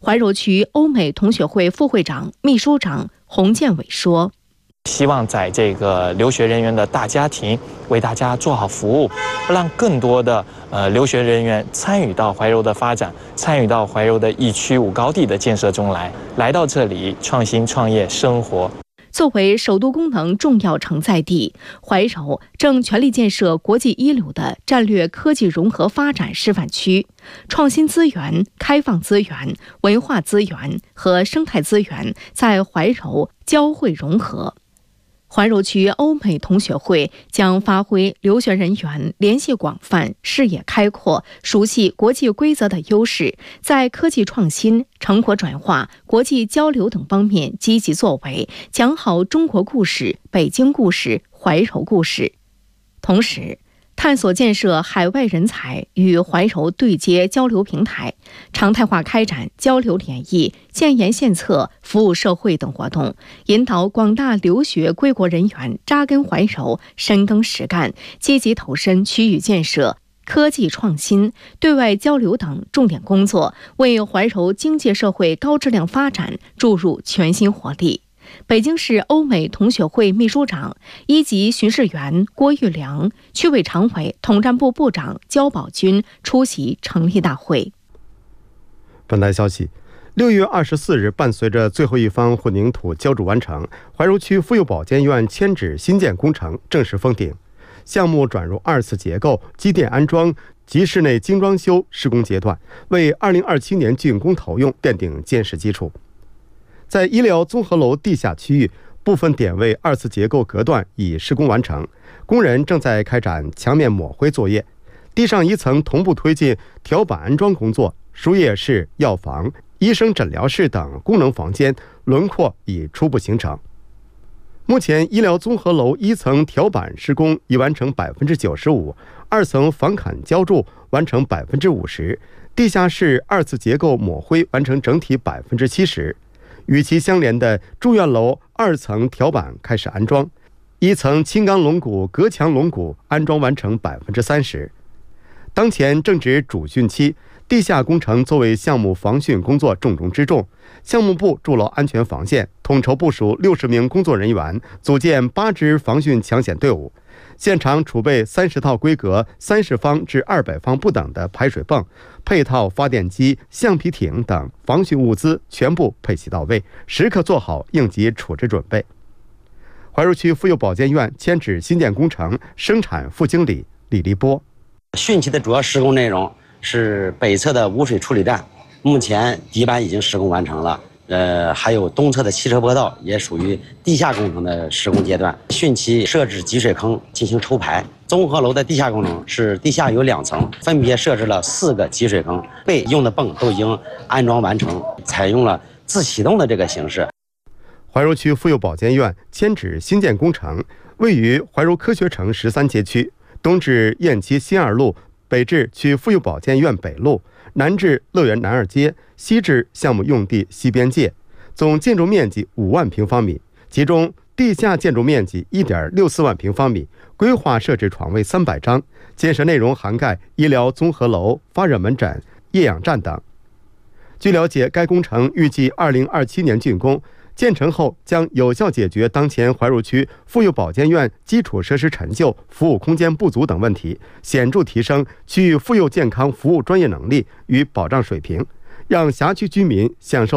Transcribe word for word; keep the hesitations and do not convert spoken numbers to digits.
怀柔区欧美同学会副会长、秘书长洪建伟说：“ 希望在这个留学人员的大家庭为大家做好服务，让更多的呃留学人员参与到怀柔的发展，参与到怀柔的一区五高地的建设中来，来到这里创新创业生活。” 作为首都功能重要承载地，怀柔正全力建设国际一流的战略科技融合发展示范区，创新资源、开放资源、文化资源和生态资源在怀柔交汇融合。怀柔区欧美同学会将发挥留学人员联系广泛、视野开阔、熟悉国际规则的优势，在科技创新、成果转化、国际交流等方面积极作为，讲好中国故事、北京故事、怀柔故事。同时，探索建设海外人才与怀柔对接交流平台，常态化开展交流联谊、建言献策、服务社会等活动，引导广大留学归国人员扎根怀柔、深耕实干，积极投身区域建设、科技创新、对外交流等重点工作，为怀柔经济社会高质量发展注入全新活力。北京市欧美同学会秘书长、一级巡视员郭玉良、区委常委、统战部部长焦宝军出席成立大会。 本台消息，六月二十四日，伴随着最后一方混凝土浇筑完成，怀柔区妇幼保健院迁址新建工程正式封顶，项目转入二次结构、机电安装及室内精装修施工阶段，为二零二七年竣工投用奠定坚实基础。在医疗综合楼地下区域，部分点位二次结构隔断已施工完成，工人正在开展墙面抹灰作业，地上一层同步推进条板安装工作，输液室、药房、医生诊疗室等功能房间轮廓已初步形成。目前，医疗综合楼一层条板施工已完成百分之九十五，二层防坎浇筑完成百分之五十，地下室二次结构抹灰完成整体百分之七十。与其相连的住院楼二层条板开始安装，一层轻钢龙骨、隔墙龙骨安装完成百分之三十。当前正值主汛期，地下工程作为项目防汛工作重中之重。项目部筑楼安全防线，统筹部署六十名工作人员，组建八支防汛抢险队伍。现场储备三十套规格三十方至二百方不等的排水泵，配套发电机、橡皮艇等防汛物资全部配齐到位，时刻做好应急处置准备。怀柔区妇幼保健院迁址新建工程生产副经理李立波： 汛期的主要施工内容是北侧的污水处理站，目前底板已经施工完成了。呃，还有东侧的汽车坡道也属于地下工程的施工阶段。汛期设置集水坑进行抽排。综合楼的地下工程是地下有两层，分别设置了四个集水坑，备用的泵都已经安装完成，采用了自启动的这个形式。 怀柔区妇幼保健院迁址新建工程位于怀柔科学城十三街区，东至雁栖新二路，北至区妇幼保健院北路，南至乐园南二街，西至项目用地西边界，总建筑面积五万平方米，其中地下建筑面积 一点六四万平方米，规划设置床位三百张，建设内容涵盖医疗综合楼、发热门诊、液氧站等。据了解，该工程预计二零二七年竣工，建成后将有效解决当前怀柔区妇幼保健院基础设施陈旧、服务空间不足等问题，显著提升区域妇幼健康服务专业能力与保障水平，让辖区居民享受